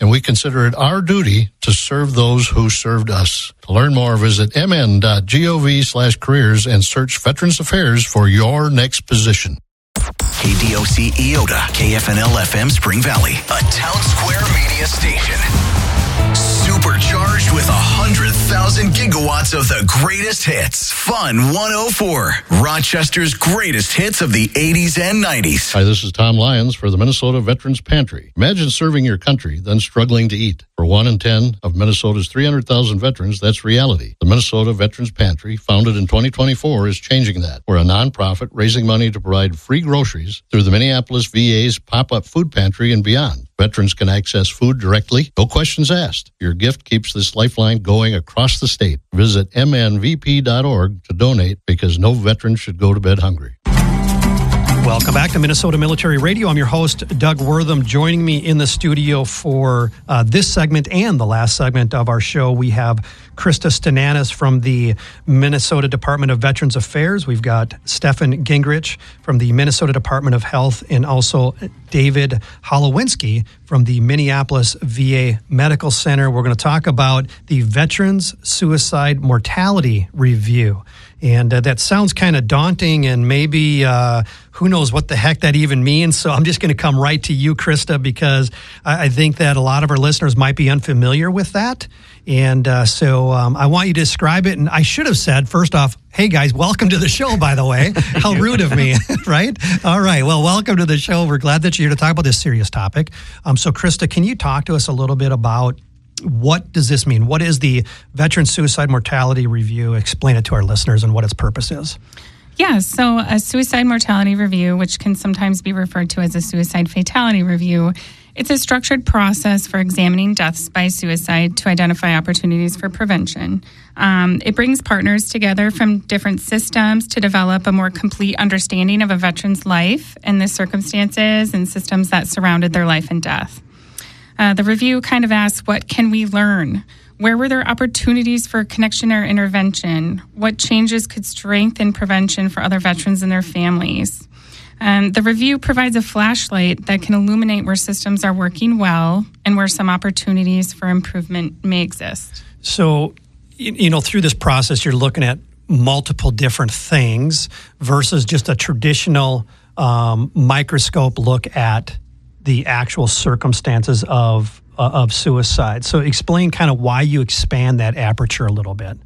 and we consider it our duty to serve those who served us. To learn more, visit mn.gov/careers and search Veterans Affairs for your next position. KDOC Eota, KFNL FM Spring Valley, a Town Square media station. Supercharged with 100,000 gigawatts of the greatest hits. Fun 104, Rochester's greatest hits of the 80s and 90s. Hi, this is Tom Lyons for the Minnesota Veterans Pantry. Imagine serving your country, then struggling to eat. For 1 in 10 of Minnesota's 300,000 veterans, that's reality. The Minnesota Veterans Pantry, founded in 2024, is changing that. We're a nonprofit raising money to provide free groceries through the Minneapolis VA's pop-up food pantry and beyond. Veterans can access food directly, no questions asked. Your gift keeps this lifeline going across the state. Visit mnvp.org to donate, because no veteran should go to bed hungry. Welcome back to Minnesota Military Radio. I'm your host, Doug Wortham. Joining me in the studio for this segment and the last segment of our show, we have Krista Stananis from the Minnesota Department of Veterans Affairs. We've got Stefan Gingrich from the Minnesota Department of Health, and also David Holowinski from the Minneapolis VA Medical Center. We're going to talk about the Veterans Suicide Mortality Review. And that sounds kind of daunting, and maybe who knows what the heck that even means. So I'm just going to come right to you, Krista, because I think that a lot of our listeners might be unfamiliar with that. And so I want you to describe it. And I should have said, first off, hey, guys, welcome to the show, by the way. How rude of me, right? All right. Well, welcome to the show. We're glad that you're here to talk about this serious topic. So, Krista, can you talk to us a little bit about what does this mean? What is the Veteran Suicide Mortality Review? Explain it to our listeners and what its purpose is. Yeah, so a suicide mortality review, which can sometimes be referred to as a suicide fatality review, it's a structured process for examining deaths by suicide to identify opportunities for prevention. It brings partners together from different systems to develop a more complete understanding of a veteran's life and the circumstances and systems that surrounded their life and death. The review kind of asks, what can we learn? Where were there opportunities for connection or intervention? What changes could strengthen prevention for other veterans and their families? The review provides a flashlight that can illuminate where systems are working well and where some opportunities for improvement may exist. So, through this process, you're looking at multiple different things versus just a traditional microscope look at the actual circumstances of suicide. So explain kind of why you expand that aperture a little bit.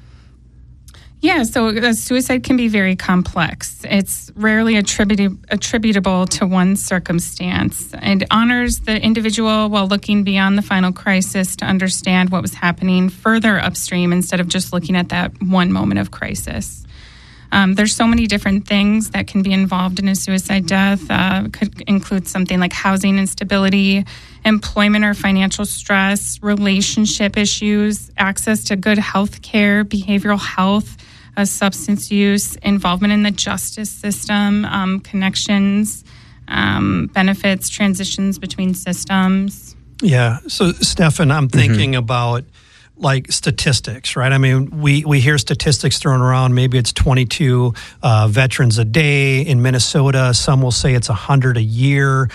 Yeah, so suicide can be very complex. It's rarely attributable to one circumstance. It honors the individual while looking beyond the final crisis to understand what was happening further upstream instead of just looking at that one moment of crisis. There's so many different things that can be involved in a suicide death. Could include something like housing instability, employment or financial stress, relationship issues, access to good health care, behavioral health, substance use, involvement in the justice system, connections, benefits, transitions between systems. Yeah. So, Stefan, I'm thinking about like statistics, right? I mean, we hear statistics thrown around. Maybe it's 22 veterans a day in Minnesota. Some will say it's 100 a year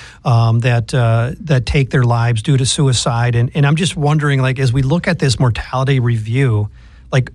that take their lives due to suicide. And I'm just wondering, like, as we look at this mortality review, like,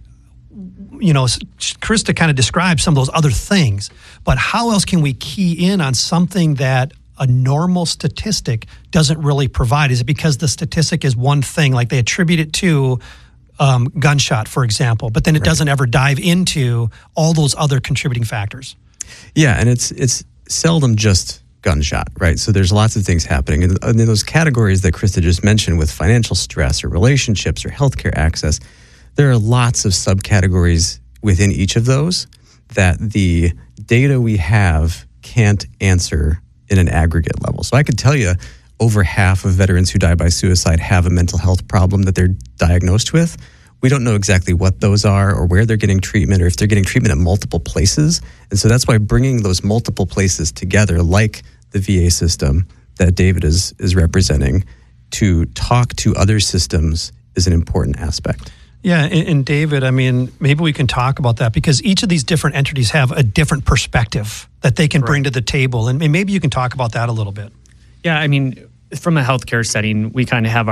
Krista kind of described some of those other things, but how else can we key in on something that a normal statistic doesn't really provide? Is it because the statistic is one thing, like they attribute it to gunshot, for example, but then it doesn't ever dive into all those other contributing factors? Yeah, and it's seldom just gunshot, right? So there's lots of things happening. And in those categories that Krista just mentioned with financial stress or relationships or healthcare access, there are lots of subcategories within each of those that the data we have can't answer in an aggregate level. So I could tell you over half of veterans who die by suicide have a mental health problem that they're diagnosed with. We don't know exactly what those are or where they're getting treatment or if they're getting treatment at multiple places. And so that's why bringing those multiple places together, like the VA system that David is representing, to talk to other systems is an important aspect. Yeah, and David, I mean, maybe we can talk about that because each of these different entities have a different perspective that they can bring to the table. And maybe you can talk about that a little bit. Yeah, I mean, from a healthcare setting, we kind of have